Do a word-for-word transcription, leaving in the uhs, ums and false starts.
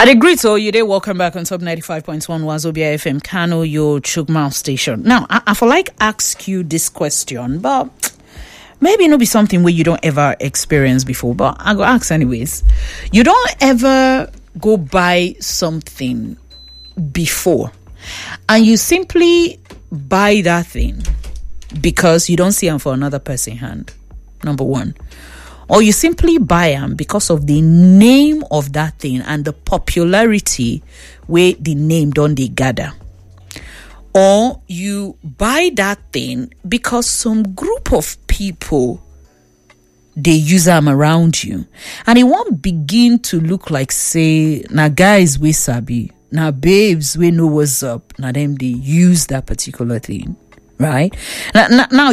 I agree. So you did. Welcome back on Top ninety-five point one Wazobia F M, Kano, your Chugmouth station. Now, I, I feel like ask you this question, but maybe it'll be something where you don't ever experience before, but I go ask anyways. You don't ever go buy something before and you simply buy that thing because you don't see them for another person's hand, number one. Or you simply buy them because of the name of that thing and the popularity where the name don't they gather. Or you buy that thing because some group of people, they use them around you. And it won't begin to look like, say, now guys we sabi, now babes we know what's up, now them they use that particular thing. Right now, now